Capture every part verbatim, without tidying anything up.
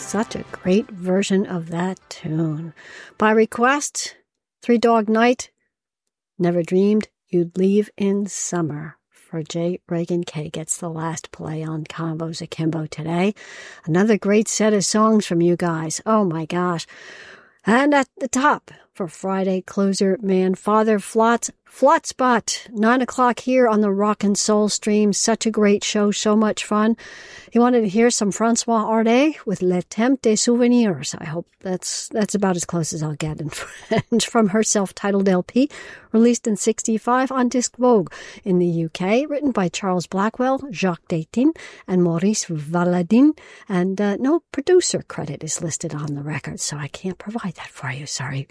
such a great version of that tune. By request, Three Dog Night, Never Dreamed You'd Leave in Summer. For J. Reagan K gets the last play on Combos Akimbo today. Another great set of songs from you guys. Oh my gosh. And at the top for Friday closer, Man Father Flot's Flot Spot, nine o'clock here on the Rock and Soul stream. Such a great show, so much fun. He wanted to hear some Francois Hardy with Le Temps des Souvenirs. I hope that's that's about as close as I'll get in French from her self-titled L P, released in sixty-five on Disc Vogue in the U K, written by Charles Blackwell, Jacques Destin, and Maurice Valadin, and uh, no producer credit is listed on the record, so I can't provide that for you, sorry.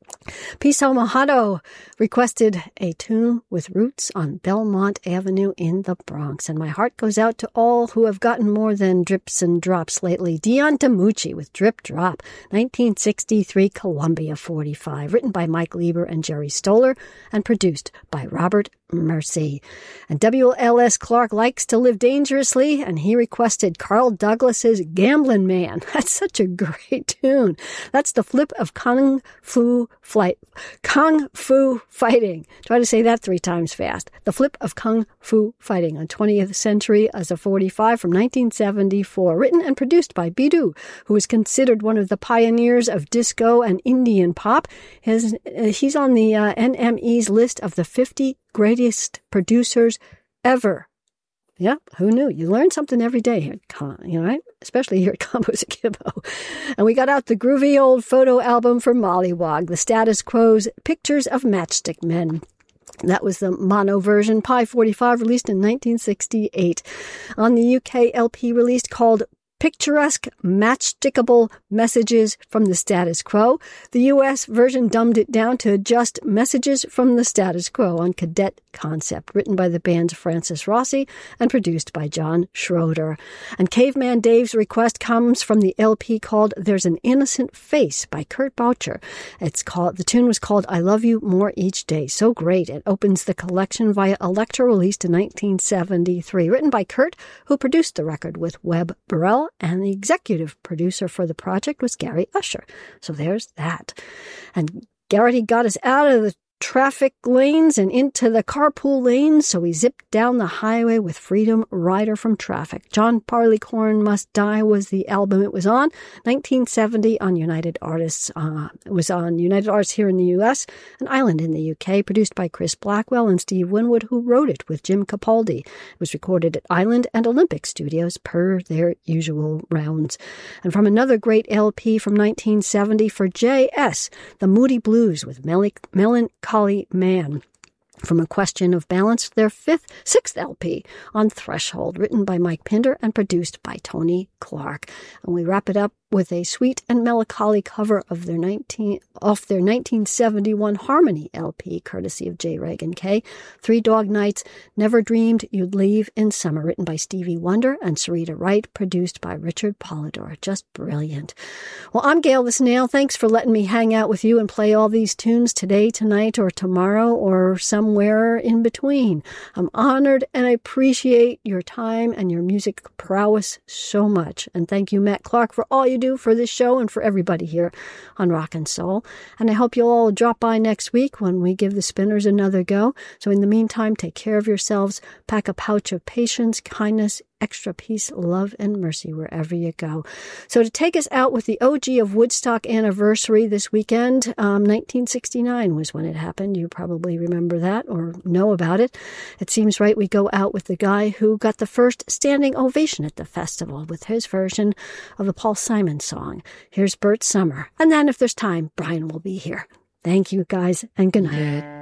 Piso Mojado requested a tune with roots on Belmont Avenue in the Bronx, and my heart goes out to all who have gotten more than drips and drops lately. Dion DiMucci with Drip Drop, nineteen sixty-three Columbia forty-five, written by Mike Lieber and Jerry Stoller, and produced by Robert Mercy. And W L S Clark likes to live dangerously, and he requested Carl Douglas's Gamblin' Man. That's such a great tune. That's the flip of Kung Fu Flight. Kung Fu Fighting. Try to say that three times fast. The flip of Kung Fu Fighting on twentieth Century as a forty-five from nineteen seventy-four. Written and produced by Bidoo, who is considered one of the pioneers of disco and Indian pop. His, uh, he's on the uh, N M E's list of the fifty greatest producers ever. Yeah, who knew? You learn something every day here, you know, right? Especially here at Combos Akimbo. And we got out the groovy old photo album from Mollywog, The Status Quo's Pictures of Matchstick Men. That was the mono version, Pi forty-five, released in nineteen sixty-eight. On the U K L P released called Picturesque Matchstickable Messages from the Status Quo. The U S version dumbed it down to just Messages from the Status Quo on Cadet Concept, written by the band's Francis Rossi and produced by John Schroeder. And Caveman Dave's request comes from the L P called There's an Innocent Face by Kurt Boucher. It's called, the tune was called I Love You More Each Day. So great. It opens the collection via Elektra, released in nineteen seventy-three. Written by Kurt, who produced the record with Webb Burrell, and the executive producer for the project was Gary Usher. So there's that. And Garrity got us out of the traffic lanes and into the carpool lanes, so we zipped down the highway with Freedom Rider from Traffic. John Barleycorn Must Die was the album it was on, nineteen seventy on United Artists. Uh, it was on United Artists here in the U S and Island in the U K, produced by Chris Blackwell and Steve Winwood, who wrote it with Jim Capaldi. It was recorded at Island and Olympic Studios per their usual rounds. And from another great L P from nineteen seventy for J S, The Moody Blues with Mel- Melancholy Man. From A Question of Balance, their fifth, sixth L P on Threshold, written by Mike Pinder and produced by Tony Clark. And we wrap it up with a sweet and melancholy cover of their nineteen off their nineteen seventy-one Harmony L P, courtesy of J. Reagan K. Three Dog Nights, Never Dreamed You'd Leave in Summer, written by Stevie Wonder and Sarita Wright, produced by Richard Polidor. Just brilliant. Well, I'm Gail the Snail. Thanks for letting me hang out with you and play all these tunes today, tonight, or tomorrow, or somewhere in between. I'm honored and I appreciate your time and your music prowess so much. And thank you, Matt Clark, for all you do for this show and for everybody here on Rock and Soul. And I hope you'll all drop by next week when we give the Spinners another go. So in the meantime, take care of yourselves, pack a pouch of patience, kindness, extra peace, love, and mercy wherever you go. So to take us out with the O G of Woodstock anniversary this weekend, um, nineteen sixty-nine was when it happened. You probably remember that or know about it. It seems right we go out with the guy who got the first standing ovation at the festival with his version of the Paul Simon song. Here's Bert Summer. And then if there's time, Brian will be here. Thank you guys and good night.